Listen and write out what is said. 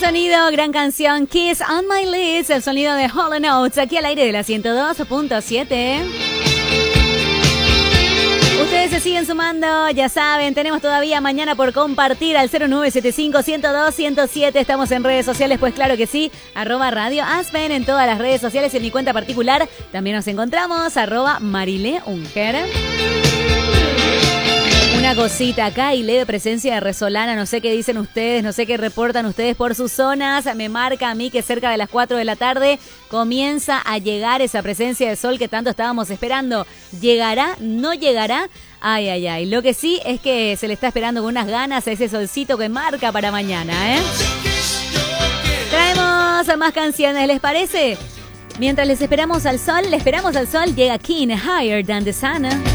sonido, gran canción, Kiss on My Lips, el sonido de Hall & Oates, aquí al aire de la 102.7. Ustedes se siguen sumando, ya saben, tenemos todavía mañana por compartir al 0975-102-107. Estamos en redes sociales, pues claro que sí, @Radio Aspen en todas las redes sociales. En mi cuenta particular también nos encontramos, @MarileUnger. Una cosita acá y leve presencia de resolana, no sé qué dicen ustedes, no sé qué reportan ustedes por sus zonas. Me marca a mí que cerca de las 4 de la tarde comienza a llegar esa presencia de sol que tanto estábamos esperando. ¿Llegará? ¿No llegará? Ay, ay, ay. Lo que sí es que se le está esperando con unas ganas a ese solcito que marca para mañana, ¿eh? Traemos más canciones, ¿les parece? Mientras le esperamos al sol, llega King, Higher Than the Sun.